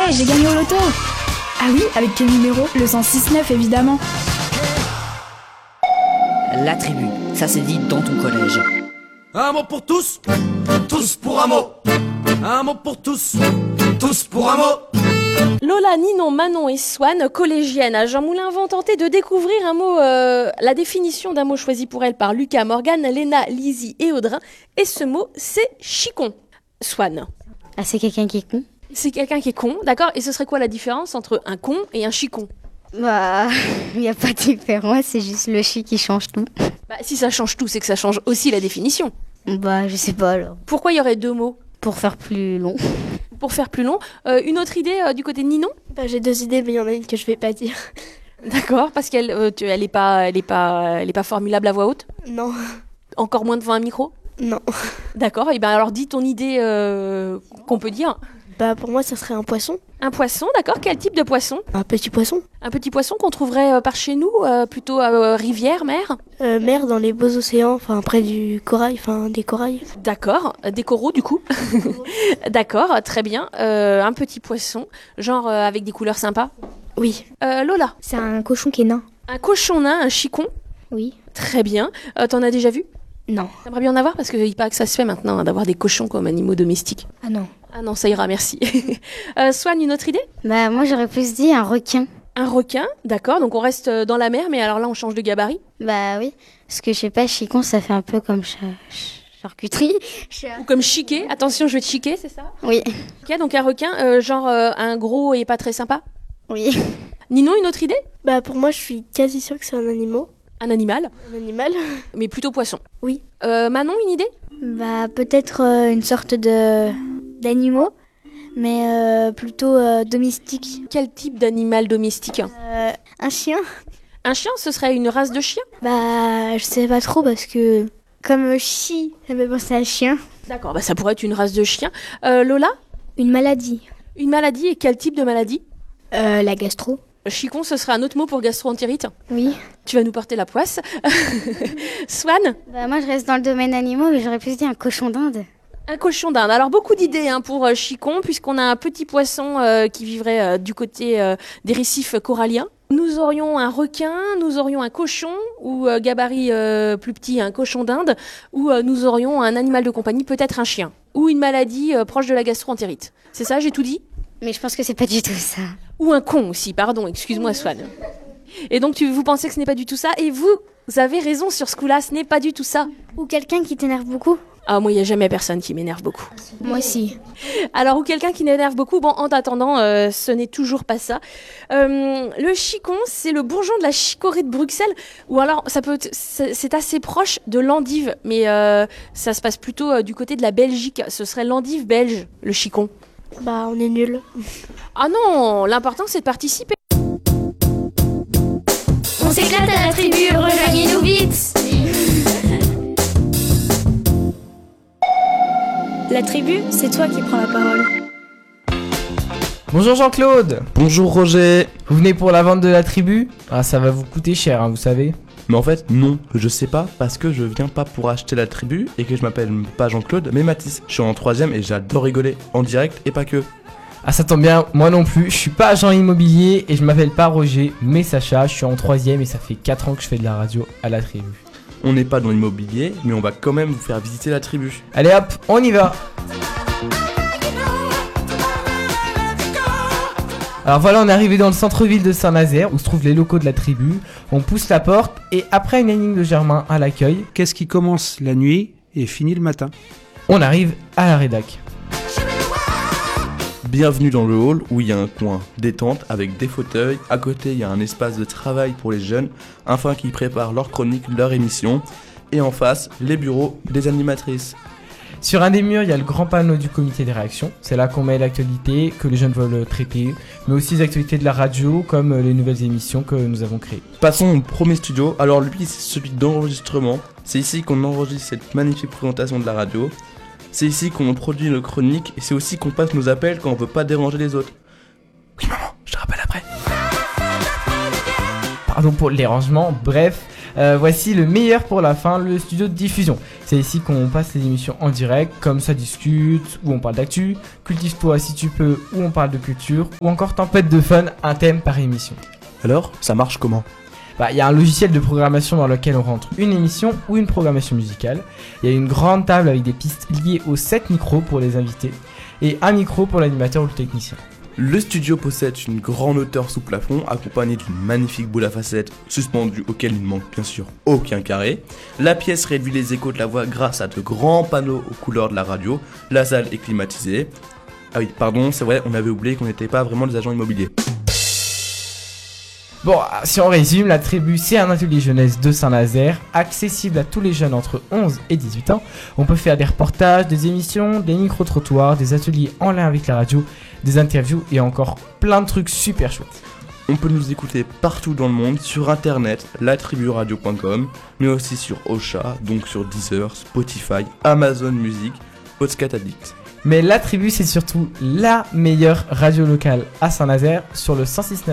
et j'ai gagné au loto. Ah oui, avec quel numéro? Le 106.9 évidemment. La tribu, ça s'est dit dans ton collège. Un mot pour tous, tous pour un mot. Un mot pour tous, tous pour un mot. Lola, Ninon, Manon et Swan, collégiennes à Jean Moulin, vont tenter de découvrir un mot, la définition d'un mot choisi pour elles par Lucas, Morgane, Léna, Lizzie et Audrin. Et ce mot, c'est chicon. Swan. Ah, c'est quelqu'un qui est con? C'est quelqu'un qui est con, d'accord? Et ce serait quoi la différence entre un con et un chicon? Bah, il n'y a pas de différence, c'est juste le chi qui change tout. Bah, si ça change tout, c'est que ça change aussi la définition. Bah, je sais pas alors. Pourquoi il y aurait deux mots? Pour faire plus long. Pour faire plus long. Une autre idée du côté de Ninon? Bah, j'ai deux idées, mais il y en a une que je vais pas dire. D'accord, parce qu'elle elle est pas formulable à voix haute? Non. Encore moins devant un micro? Non. D'accord, et ben alors dis ton idée qu'on peut dire. Bah, pour moi, ça serait un poisson. Un poisson, d'accord. Quel type de poisson? Un petit poisson. Un petit poisson qu'on trouverait par chez nous, plutôt rivière, mer? Mer dans les beaux océans, enfin près du corail, enfin des corails. D'accord, des coraux du coup. D'accord, très bien. Un petit poisson, genre avec des couleurs sympas. Oui. Lola? C'est un cochon qui est nain. Un cochon nain, un chicon? Oui. Très bien. T'en as déjà vu? Non. T'aimerais bien en avoir? Parce qu'il paraît que ça se fait maintenant, hein, d'avoir des cochons comme animaux domestiques. Ah non. Ah non, ça ira, merci. Swan, une autre idée? Bah, moi j'aurais plus dit un requin. Un requin, d'accord. Donc on reste dans la mer, mais alors là on change de gabarit? Bah oui, parce que je sais pas, chicon ça fait un peu comme charcuterie. Ou comme chiquer, attention je vais te chiquer, c'est ça? Oui. Ok, donc un requin, genre un gros et pas très sympa? Oui. Ninon, une autre idée? Bah, pour moi, je suis quasi sûre que c'est un animal. Un animal? Un animal. Mais plutôt poisson? Oui. Manon, une idée? Bah, peut-être une sorte d'animaux, mais plutôt domestiques. Quel type d'animal domestique? Un chien. Un chien, ce serait une race de chien? Bah, je sais pas trop parce que comme chi, ça me fait penser à chien. D'accord, bah ça pourrait être une race de chien. Lola? Une maladie. Une maladie, et quel type de maladie? La gastro. Chicon, ce serait un autre mot pour gastro-entérite? Oui. Tu vas nous porter la poisse. Swan? Bah moi je reste dans le domaine animaux, mais j'aurais plus dit un cochon d'Inde. Un cochon d'Inde. Alors beaucoup d'idées pour chicon, puisqu'on a un petit poisson qui vivrait du côté des récifs coralliens. Nous aurions un requin, nous aurions un cochon, ou gabarit plus petit, un cochon d'Inde, ou nous aurions un animal de compagnie, peut-être un chien, ou une maladie proche de la gastro-entérite. C'est ça, j'ai tout dit? Mais je pense que c'est pas du tout ça. Ou un con aussi, pardon, excuse-moi Swan. Et donc vous pensez que ce n'est pas du tout ça, et vous avez raison sur ce coup-là, ce n'est pas du tout ça. Ou quelqu'un qui t'énerve beaucoup. Ah, moi, il n'y a jamais personne qui m'énerve beaucoup. Moi aussi. Alors, ou quelqu'un qui m'énerve beaucoup, bon, en attendant, ce n'est toujours pas ça. Le chicon, c'est le bourgeon de la chicorée de Bruxelles, ou alors, c'est assez proche de l'endive, mais ça se passe plutôt du côté de la Belgique. Ce serait l'endive belge, le chicon. Bah, on est nuls. Ah non, l'important, c'est de participer. On s'éclate à la tribu, rejoignez-nous vite. La tribu, c'est toi qui prends la parole. Bonjour Jean-Claude. Bonjour Roger. Vous venez pour la vente de la tribu? Ah, ça va vous coûter cher, vous savez. Mais en fait, non, je sais pas, parce que je viens pas pour acheter la tribu et que je m'appelle pas Jean-Claude, mais Mathis. Je suis en 3ème et j'adore rigoler, en direct et pas que. Ah, ça tombe bien, moi non plus, je suis pas agent immobilier et je m'appelle pas Roger, mais Sacha, je suis en 3ème et ça fait 4 ans que je fais de la radio à la tribu. On n'est pas dans l'immobilier, mais on va quand même vous faire visiter la tribu. Allez hop, on y va. Alors voilà, on est arrivé dans le centre-ville de Saint-Nazaire où se trouvent les locaux de la tribu. On pousse la porte et après une énigme de Germain à l'accueil, qu'est-ce qui commence la nuit et finit le matin? On arrive à la rédac. Bienvenue dans le hall où il y a un coin détente avec des fauteuils. À côté, il y a un espace de travail pour les jeunes afin qu'ils préparent leur chronique, leur émission. Et en face, les bureaux des animatrices. Sur un des murs, il y a le grand panneau du comité des réactions. C'est là qu'on met l'actualité que les jeunes veulent traiter, mais aussi les actualités de la radio, comme les nouvelles émissions que nous avons créées. Passons au premier studio. Alors lui, c'est celui d'enregistrement. C'est ici qu'on enregistre cette magnifique présentation de la radio. C'est ici qu'on produit nos chroniques et c'est aussi qu'on passe nos appels quand on veut pas déranger les autres. Oui maman, je te rappelle après. Pardon pour le dérangement, bref. Voici le meilleur pour la fin, le studio de diffusion. C'est ici qu'on passe les émissions en direct, comme Ça discute, où on parle d'actu, Cultive-toi si tu peux, où on parle de culture, ou encore Tempête de fun, un thème par émission. Alors, ça marche comment ? Il y a un logiciel de programmation dans lequel on rentre une émission ou une programmation musicale. Il y a une grande table avec des pistes liées aux 7 micros pour les invités et un micro pour l'animateur ou le technicien. Le studio possède une grande hauteur sous plafond accompagnée d'une magnifique boule à facettes suspendue auquel il ne manque bien sûr aucun carré. La pièce réduit les échos de la voix grâce à de grands panneaux aux couleurs de la radio. La salle est climatisée. Ah oui, pardon, c'est vrai, on avait oublié qu'on n'était pas vraiment des agents immobiliers. Bon, si on résume, la tribu, c'est un atelier jeunesse de Saint-Nazaire, accessible à tous les jeunes entre 11 et 18 ans. On peut faire des reportages, des émissions, des micro-trottoirs, des ateliers en lien avec la radio, des interviews et encore plein de trucs super chouettes. On peut nous écouter partout dans le monde, sur internet, latriburadio.com, mais aussi sur Ocha, donc sur Deezer, Spotify, Amazon Music, Podcast Addict. Mais la tribu, c'est surtout la meilleure radio locale à Saint-Nazaire sur le 106.9.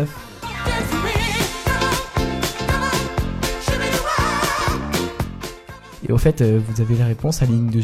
Et au fait, vous avez la réponse à l'énigme de Germain ?